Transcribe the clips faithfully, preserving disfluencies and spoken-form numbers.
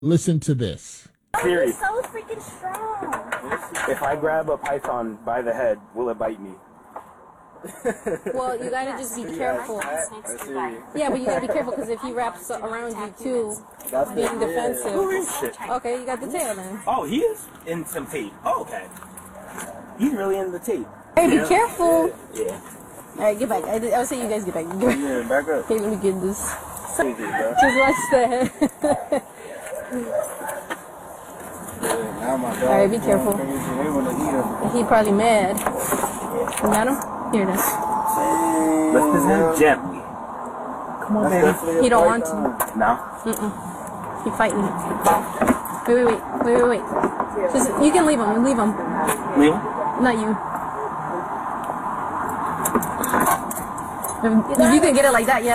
Listen to this. Siri, He's so freaking strong. if I grab a python by the head, will it bite me? Well, you gotta just be careful. Yeah, but you gotta be careful because if he wraps around you too, being defensive. Okay, you got the tail then. Oh, he is in some tape. Oh, okay. He's really in the tape. Hey, be careful. Yeah. All right, get back. I, I was saying you guys get back. Get back. Yeah, back up. Okay, let me get this. Crazy, bro. Just watch that. All right, be careful. He probably mad. You got him? Here it is. Lift his hand gently. Come on, baby. He don't want to. No? Mm-mm. He fighting. Wait, wait, wait, wait, wait, wait. Just, you can leave him. Leave him. Leave him? Not you. If, if you can get it like that, yeah.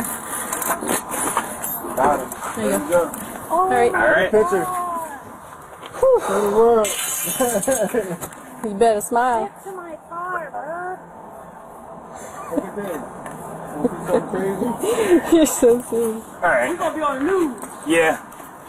Got it. There you go. All right. All right. Picture. Whew. Show the world. You better smile. Get to my car, bro. Look at that. Don't be so crazy. You're so silly. All right. We're going to be on the news. Yeah.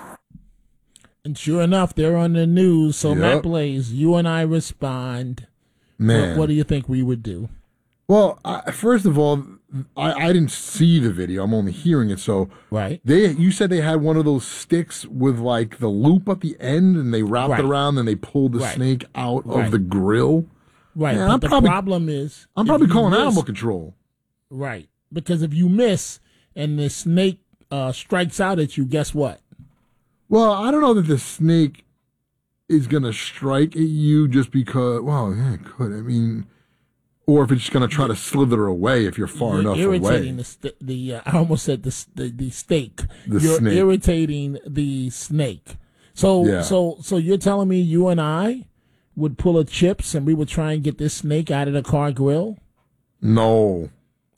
And sure enough, they're on the news. So, Yep. Matt Blaze, you and I respond. Man. What, what do you think we would do? Well, I, first of all, I, I didn't see the video. I'm only hearing it. So Right. they, you said they had one of those sticks with like the loop at the end, and they wrapped Right. it around, and they pulled the Right. snake out Right. of the grill. Right. Man, but I'm the probably- problem is, I'm if probably you calling miss- animal control. Right. Because if you miss and the snake uh, strikes out at you, guess what? Well, I don't know that the snake is gonna strike at you just because. Well, yeah, it could. I mean, or if it's just gonna try to slither away if you're far You're enough irritating away. the st- the uh, I almost said the s- the, the steak. The you're snake. irritating the snake. So Yeah. so so you're telling me you and I would pull a chips and we would try and get this snake out of the car grill? No.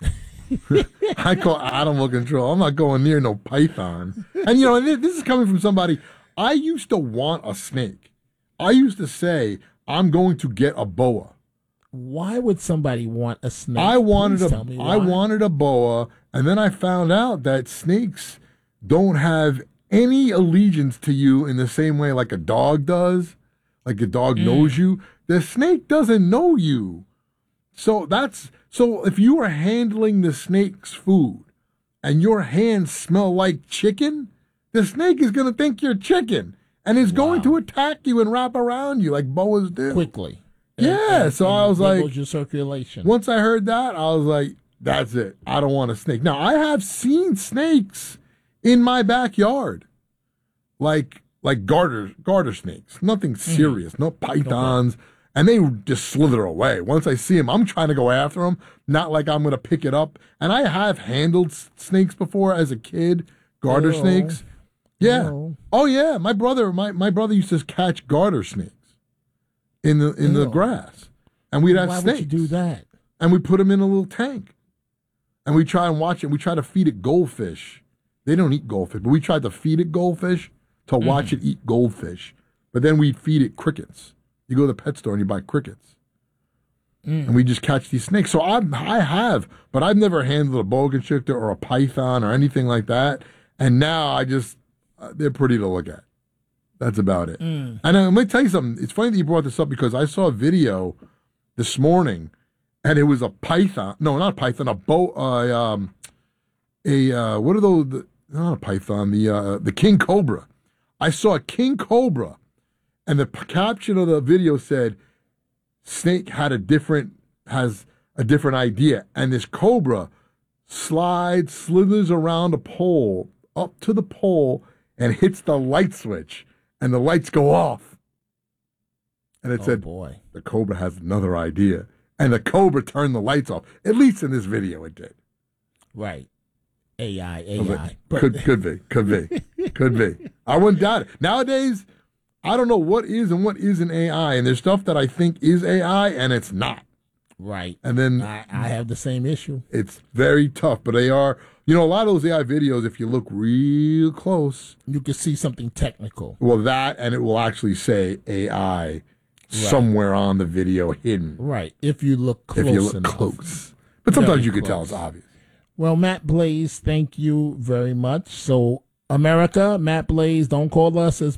I call animal control. I'm not going near no python. And you know, and this is coming from somebody. I used to want a snake. I used to say, I'm going to get a boa. Why would somebody want a snake? I wanted Please a tell me I why. wanted a boa, and then I found out that snakes don't have any allegiance to you in the same way like a dog does. Like a dog Mm. knows you. The snake doesn't know you. So that's so if you are handling the snake's food and your hands smell like chicken, the snake is going to think you're chicken and is going Wow. to attack you and wrap around you like boas do. quickly. Yeah, And- so and I was there like, goes your circulation. once I heard that, I was like, that's it. I don't want a snake. Now, I have seen snakes in my backyard. Like like garter garter snakes. Nothing serious. No pythons. And they just slither away. Once I see them, I'm trying to go after them. Not like I'm going to pick it up. And I have handled s- snakes before as a kid. Garter Ew. snakes. Yeah. Ew. Oh yeah. My brother, my, my brother used to catch garter snakes in the in the Ew. grass. And we'd have Why snakes. would you do that? And we put them in a little tank. And we try and watch it. We try to feed it goldfish. They don't eat goldfish, but we tried to feed it goldfish to watch it eat goldfish. But then we feed it crickets. You go to the pet store and you buy crickets. And we just catch these snakes. So I I have, but I've never handled a boa constrictor or a python or anything like that. And now I just, uh, they're pretty to look at. That's about it. And uh, let me tell you something. It's funny that you brought this up because I saw a video this morning and it was a python. No, not a python, a boa, uh, um, a, uh, what are those, the, not a python, the, uh, the king cobra. I saw a king cobra and the p- caption of the video said, snake had a different, has a different idea. And this cobra slides, slithers around a pole, up to the pole, and hits the light switch. And the lights go off. And it Oh said, boy. the cobra has another idea. And the cobra turned the lights off. At least in this video it did. Right. A I, I was A I. like, But- could could be, could be, could be. I wouldn't doubt it. Nowadays, I don't know what is and what isn't A I, and there's stuff that I think is A I and it's not. Right. And then I, I have the same issue. it's very tough, but they are. You know, a lot of those A I videos, if you look real close, You can see something technical. well, that and it will actually say A I somewhere on the video hidden Right. If you look close if you look enough. close. But sometimes Very you can tell close. it's obvious. Well, Matt Blaze, thank you very much. So America, Matt Blaze, don't call us as